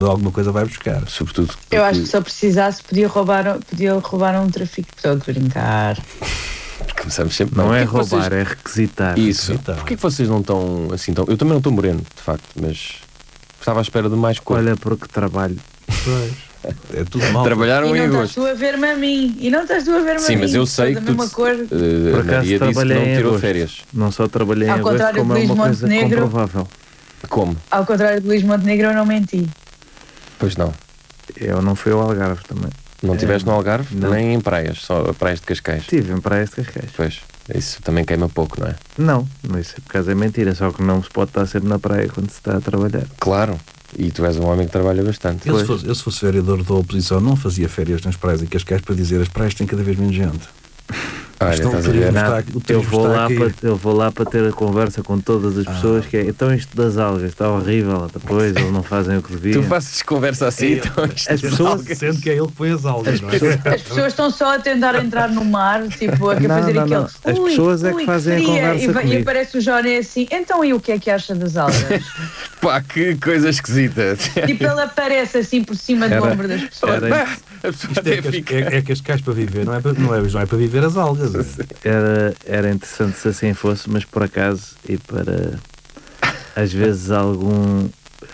alguma coisa vai buscar. Sobretudo Eu acho que se eu precisasse podia roubar um trafico. Estou a brincar. começamos sempre. Não é Porquê que roubar, vocês... é requisitar. Isso. Então. Porquê que vocês não estão assim tão... Eu também não estou moreno, de facto, mas estava à espera de mais cor. Olha, porque trabalho. Pois. É tudo mal. Trabalharam E em não estás agosto. tu a ver-me a mim. Sim, mas eu sei que da tu... mesma cor. Por acaso Maria disse que trabalhei não em tirou agosto. férias. Não só trabalhei em Ao agosto, contrário como de é uma Luís coisa Montenegro. comprovável. Como? Ao contrário de Luís Montenegro, eu não menti. Pois não. Eu não fui ao Algarve também. Não estiveste no Algarve? não. Nem em praias, só praias de Cascais. Estive em Praias de Cascais. Pois, isso também queima pouco, não é? Não, isso por acaso é mentira, só que não se pode estar sempre na praia quando se está a trabalhar. Claro. E tu és um homem que trabalha bastante. Eu se fosse vereador da oposição, não fazia férias nas praias e Cascais para dizer as praias têm cada vez menos gente. Olha, Estão estás a ver? Eu vou lá para ter a conversa com todas as pessoas que é, então isto das algas está horrível, depois eles não fazem o que deviam. Tu fazes conversa assim, então As pessoas, Sendo que é ele que põe as algas, não é? As pessoas estão só a tentar entrar no mar, tipo, a fazer não. aquele. As pessoas é que fazem a fria. conversa E comigo. aparece o Johnny assim, então e o que é que acha das algas? Pá, que coisa esquisita. Tipo, ele aparece assim por cima do ombro das pessoas. A pessoa Isto até fica... é Cascais para viver, não é para viver as algas. era interessante se assim fosse, mas por acaso, e para às vezes algum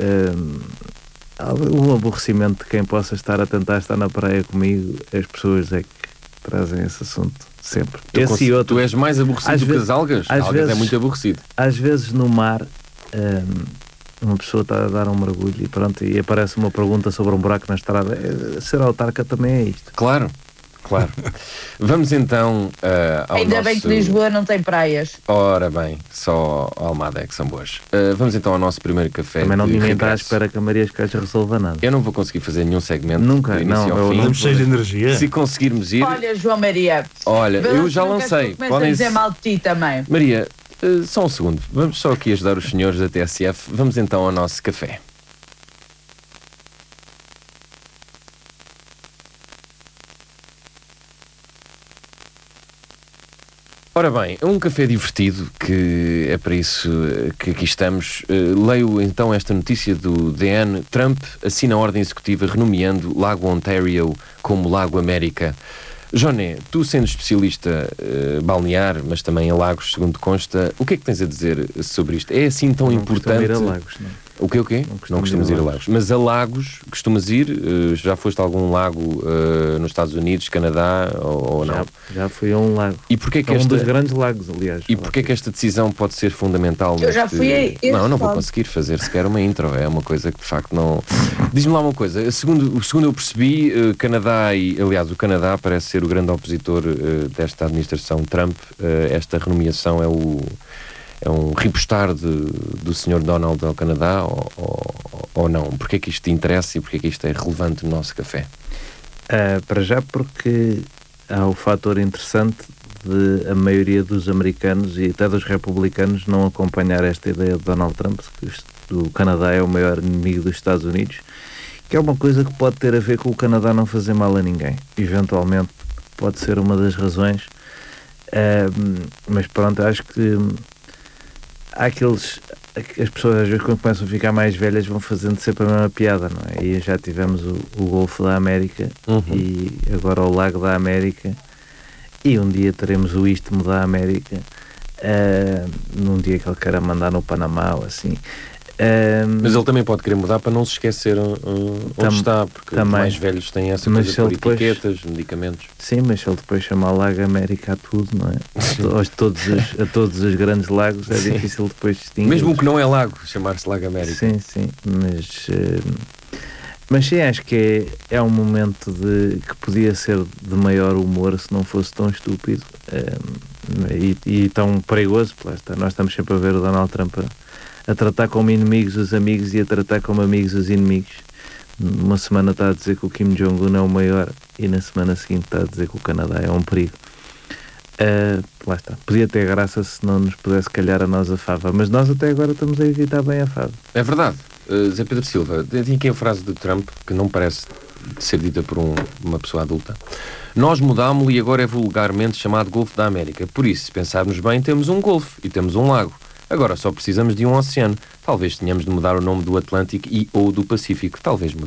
aborrecimento de quem possa estar a tentar estar na praia comigo, as pessoas é que trazem esse assunto sempre. Esse e outro. Tu és mais aborrecido Às do que vezes- as algas? às Algas vezes- é muito aborrecido. Às vezes no mar uma pessoa está a dar um mergulho e pronto, e aparece uma pergunta sobre um buraco na estrada. Ser autarca também é isto. Claro, claro. Vamos então ao Ainda nosso... bem que Lisboa não tem praias. Ora bem, só Almada é que são boas. Vamos então ao nosso primeiro café. Também não de ninguém está à regresso. espera que a Maria Escais resolva nada. Eu não vou conseguir fazer nenhum segmento Nunca, do início não, ao eu fim. não- Estamos cheios de energia. Se conseguirmos ir... Olha, João Maria. Olha, vê lá eu se já não queres lancei. que eu comece a dizer mal de ti também. Maria, só um segundo. Vamos só aqui ajudar os senhores da TSF. Vamos então ao nosso café. Ora bem, é um café divertido, que é para isso que aqui estamos. Leio então esta notícia do DN. Trump assina a ordem executiva renomeando Lago Ontario como Lago América. Joné, tu sendo especialista balnear, mas também em lagos, segundo consta, o que é que tens a dizer sobre isto? É assim tão Não importante? costumo ir a lagos, não. O quê? Não costumas ir a lagos. Mas a lagos, costumas ir? Já foste a algum lago nos Estados Unidos, Canadá ou não? Já fui a um lago. E porquê que É um esta... dos grandes lagos, aliás. E porquê que esta decisão pode ser fundamental? Eu já fui a este Não vou lago. conseguir fazer sequer uma intro. É uma coisa que de facto não... Diz-me lá uma coisa. Segundo eu percebi, Canadá e... Aliás, o Canadá parece ser o grande opositor desta administração Trump. Esta renomeação é um repostar do Sr. Donald ao Canadá ou não? Porquê que isto te interessa e porquê que isto é relevante no nosso café? Para já porque há o fator interessante de a maioria dos americanos e até dos republicanos não acompanhar esta ideia de Donald Trump, que o Canadá é o maior inimigo dos Estados Unidos, que é uma coisa que pode ter a ver com o Canadá não fazer mal a ninguém. Eventualmente pode ser uma das razões, mas pronto, acho que há as pessoas às vezes quando começam a ficar mais velhas vão fazendo sempre a mesma piada, não é? E já tivemos o Golfo da América e agora o Lago da América e um dia teremos o Istmo da América, num dia que ele queira mandar no Panamá ou assim. Mas ele também pode querer mudar para não se esquecer onde está, porque os mais velhos têm essa Mas coisa se ele por depois- etiquetas, medicamentos. Sim, mas se ele depois chamar Lago América a tudo, não é? A todos os grandes lagos é Sim. difícil depois distinguir. Mesmo o que não é lago, chamar-se Lago América. Sim, mas sim, acho que é um momento que podia ser de maior humor se não fosse tão estúpido e tão perigoso. Lá está, nós estamos sempre a ver o Donald Trump a tratar como inimigos os amigos e a tratar como amigos os inimigos. Uma semana está a dizer que o Kim Jong-un é o maior e na semana seguinte está a dizer que o Canadá é um perigo. Lá está. Podia ter graça se não nos pudesse calhar a nós a fava, mas nós até agora estamos a evitar bem a fava. É verdade. Zé Pedro Silva, tem aqui a frase de Trump que não parece ser dita por uma pessoa adulta. Nós mudámo-lo e agora é vulgarmente chamado Golfo da América. Por isso, se pensarmos bem, temos um golfo e temos um lago. Agora só precisamos de um oceano. Talvez tenhamos de mudar o nome do Atlântico e ou do Pacífico. Talvez